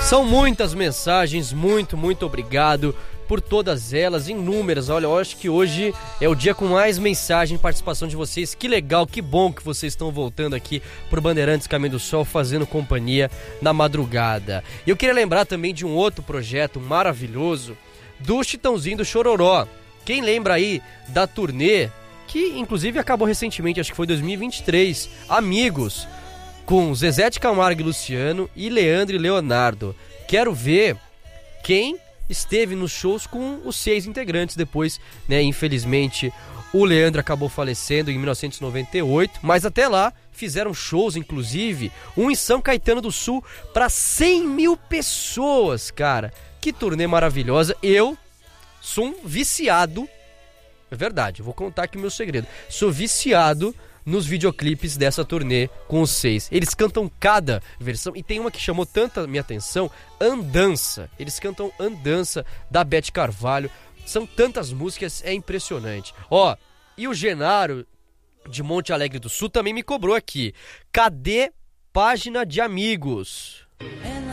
São muitas mensagens, muito obrigado por todas elas, inúmeras. Olha, eu acho que hoje é o dia com mais mensagem e participação de vocês. Que legal, que bom que vocês estão voltando aqui pro Bandeirantes Caminho do Sol, fazendo companhia na madrugada. E eu queria lembrar também de um outro projeto maravilhoso do Chitãozinho do Chororó. Quem lembra aí da turnê, que inclusive acabou recentemente, acho que foi 2023, Amigos, com Zezé de Camargo e Luciano e Leandro e Leonardo. Quero ver quem esteve nos shows com os 6 integrantes depois, né? Infelizmente, o Leandro acabou falecendo em 1998, mas até lá fizeram shows, inclusive, um em São Caetano do Sul para 100 mil pessoas, cara. Que turnê maravilhosa. Eu sou um viciado, é verdade, eu vou contar aqui o meu segredo. Sou viciado nos videoclipes dessa turnê com os 6. Eles cantam cada versão, e tem uma que chamou tanta minha atenção, Andança. Eles cantam Andança, da Beth Carvalho. São tantas músicas, é impressionante. Ó, e o Genaro, de Monte Alegre do Sul, também me cobrou aqui. Cadê página de Amigos?